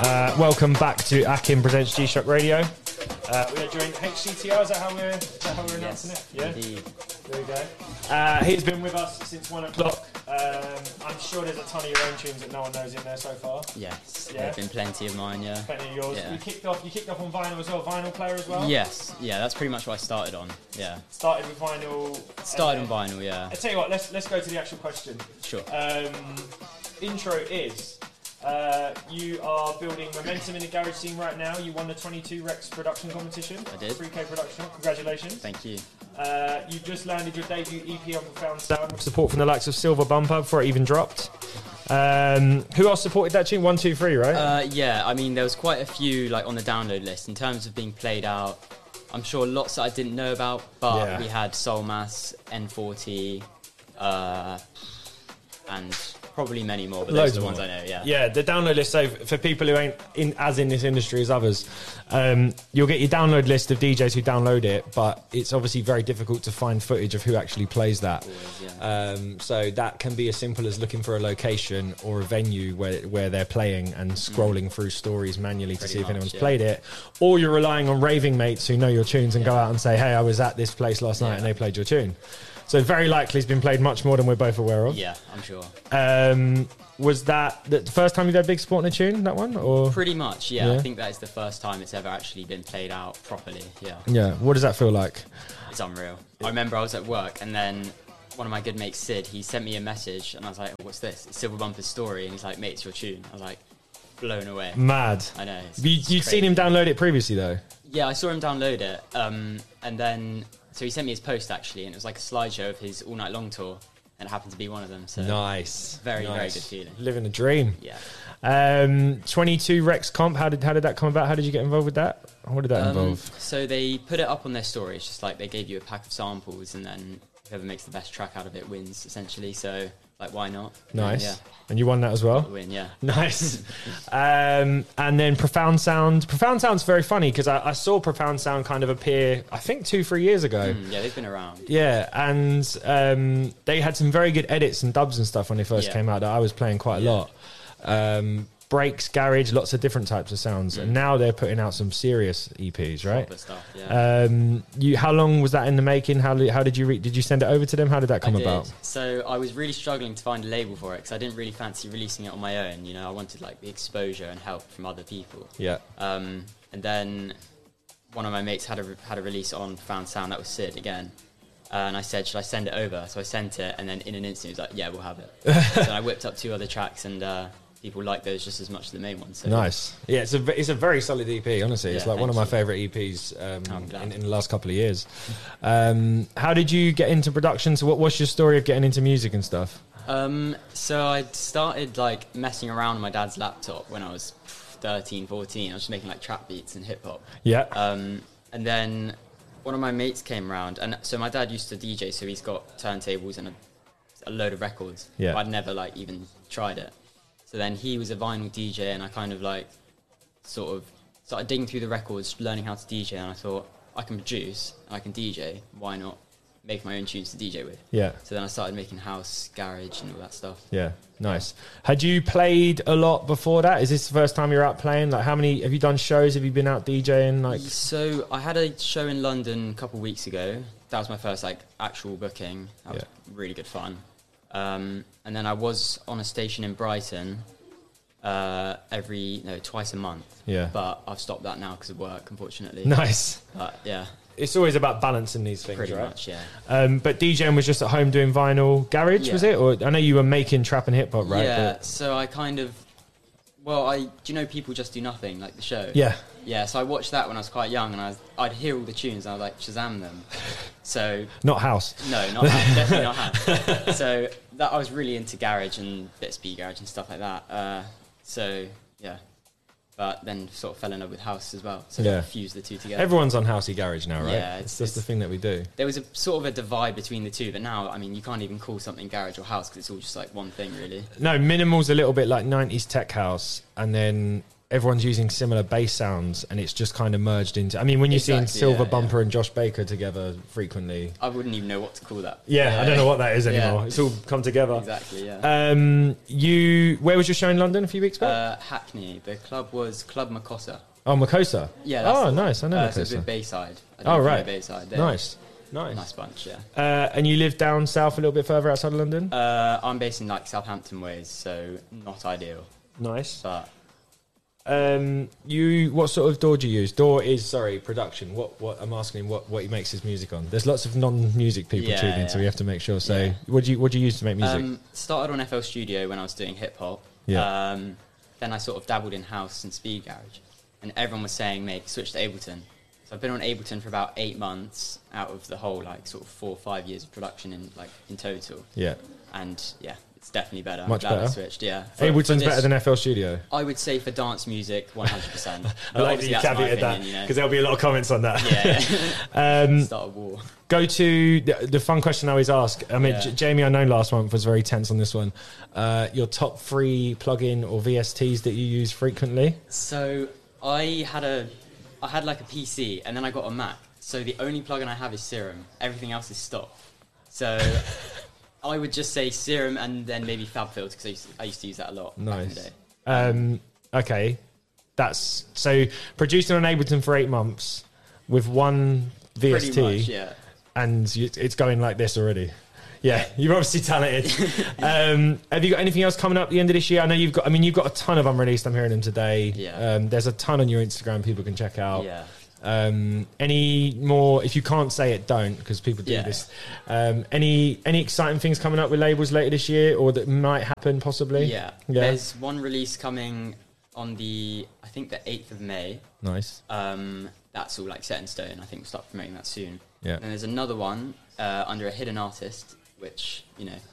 Welcome back to Akin Presents G-Shock Radio. We are joined HCTR, is that how we're announcing it? Yeah? Indeed. There we go. He's been with us since 1 o'clock. I'm sure there's a ton of your own tunes that no one knows in there so far. Yes, Yeah? there have been plenty of mine, yeah. Plenty of yours. Yeah. You kicked off on vinyl as well, vinyl player as well? Yes, yeah, that's pretty much what I started on, yeah. Started with vinyl. Started on vinyl, yeah. I tell you what, let's go to the actual question. Sure. Intro is, you are building momentum in the garage scene right now. You won the 22 Rex production competition. I did. 3K production. Congratulations. Thank you. You've just landed your debut EP on Profound Sound. With support from the likes of Silver Bumper before it even dropped. Who else supported that tune? 1, 2, 3, right? Yeah, I mean, there was quite a few like on the download list in terms of being played out. I'm sure lots that I didn't know about, but Yeah. we had Soul Mass, N40, and probably many more, but Loads those are the more. ones I know, yeah. Yeah, the download list, so for people who ain't in this industry as others, you'll get your download list of DJs who download it, but it's obviously very difficult to find footage of who actually plays that. Always, yeah. So that can be as simple as looking for a location or a venue where they're playing and scrolling through stories manually to Pretty see if much, anyone's yeah. played it. Or you're relying on raving mates who know your tunes and go out and say, hey, I was at this place last night and they played your tune. So very likely it's been played much more than we're both aware of. Yeah, I'm sure. Was that the first time you've had big support in a tune, that one? Or Pretty much, yeah. Yeah. I think that is the first time it's ever actually been played out properly, yeah. yeah, what does that feel like? It's unreal. I remember I was at work and then one of my good mates, Sid, he sent me a message and I was like, what's this? It's Silver Bumper's story. And he's like, mate, it's your tune. I was like, blown away. Mad. I know. You'd seen him download it previously though? Yeah, I saw him download it. And then, so he sent me his post actually, and it was like a slideshow of his All Night Long tour. And it happened to be one of them. So Nice. very good feeling. Living a dream. Yeah. 22 Rex Comp, how did that come about? How did you get involved with that? What did that involve? So they put it up on their story. It's just like they gave you a pack of samples and then whoever makes the best track out of it wins, essentially. So, like, why not? Nice. Yeah. And you won that as well? Win, yeah. Nice. And then Profound Sound. Profound Sound's very funny because I saw Profound Sound kind of appear, I think 2-3 years ago. Yeah, they've been around. Yeah, and they had some very good edits and dubs and stuff when they first Yeah. came out that I was playing quite a lot. Breaks, garage, lots of different types of sounds. And now they're putting out some serious EPs, right? Proper stuff, yeah. How long was that in the making? How did you did you send it over to them? How did that come I did. about? So I was really struggling to find a label for it because I didn't really fancy releasing it on my own. You know, I wanted like the exposure and help from other people. Yeah. And then one of my mates had a release on Found Sound. That was Sid again. And I said, should I send it over? So I sent it, and then in an instant, he was like, yeah, we'll have it. So I whipped up 2 other tracks, and people like those just as much as the main one. So Nice. Yeah, it's a very solid EP, honestly. It's Yeah, like one of thank my you. favourite EPs I'm glad. in the last couple of years. How did you get into production? So what's your story of getting into music and stuff? So I started like messing around on my dad's laptop when I was 13, 14. I was just making like trap beats and hip hop. Yeah. And then one of my mates came around, and so my dad used to DJ, so he's got turntables and a load of records. Yeah. But I'd never like even tried it. So then he was a vinyl DJ, and I kind of like sort of started digging through the records, learning how to DJ, and I thought, I can produce, I can DJ, why not make my own tunes to DJ with? Yeah. So then I started making house, garage, and all that stuff. Yeah. Nice. Had you played a lot before that? Is this the first time you're out playing? Like, how many have you done shows? Have you been out DJing? Like, So I had a show in London a couple of weeks ago. That was my first like actual booking. That was really good fun. And then I was on a station in Brighton twice a month. Yeah. But I've stopped that now because of work, unfortunately. nice. But yeah, It's always about balancing these things, pretty right? much, yeah. But DJing was just at home doing vinyl garage, was Yeah. it? Or I know you were making trap and hip hop, right? Yeah, But- so I kind of, do you know People Just Do Nothing, like the show? yeah. Yeah, so I watched that when I was quite young, and I'd hear all the tunes, and I was like, Shazam them. So Not house. no, not that, definitely not house. So that I was really into garage and bit of speed garage and stuff like that. So yeah, but then sort of fell in love with house as well. So Yeah. fused the two together. Everyone's on housey garage now, right? Yeah, it's it's- just the thing that we do. There was a sort of a divide between the two, but now I mean you can't even call something garage or house because it's all just like one thing really. No, minimal's a little bit like 90s tech house, and then everyone's using similar bass sounds, and it's just kind of merged into. I mean, when you're seeing Silver Bumper and Josh Baker together frequently, I wouldn't even know what to call that. Yeah, I don't know what that is anymore. It's all come together. Exactly. Yeah. Where was your show in London a few weeks back? Hackney. The club was Club Makossa. Oh, Makossa. Yeah. That's nice. I know Makossa. So it's with Bayside. Right. Bayside. Nice. Nice bunch. Yeah. And you live down south a little bit further outside of London? I'm based in like Southampton ways, so not ideal. Nice. But what sort of DAW do you use? DAW is production. What I'm asking what he makes his music on. There's lots of non-music people tuning in, so we have to make sure. So what do you use to make music? Started on FL Studio when I was doing hip hop. Yeah. Then I sort of dabbled in house and speed garage, and everyone was saying, "Mate, switch to Ableton." So I've been on Ableton for about 8 months out of the whole like sort of 4 or 5 years of production in total. Yeah. And yeah, it's definitely better. Much better. I switched. Yeah. Ableton's better than FL Studio. I would say for dance music, 100%. I like that you caveated that because there'll be a lot of comments on that. Yeah. Start a war. Go to the fun question I always ask. I mean, Jamie, I know last month was very tense on this one. Your top 3 plugin or VSTs that you use frequently? So I had like a PC and then I got a Mac. So the only plugin I have is Serum. Everything else is stock. So I would just say Serum and then maybe FabFilter because I used to use that a lot back in the day. Okay. That's so producing on Ableton for 8 months with one VST. Pretty much, yeah. And it's going like this already. Yeah, you're obviously talented. Have you got anything else coming up at the end of this year? I know you've got a ton of unreleased. I'm hearing them today. Yeah. There's a ton on your Instagram people can check out. Yeah. Any more? If you can't say it, don't, because people do this. Any exciting things coming up with labels later this year, or that might happen possibly? Yeah. There's one release coming on I think the 8th of May. Nice. That's all like set in stone. I think we'll start promoting that soon. Yeah. And there's another one under a hidden artist, which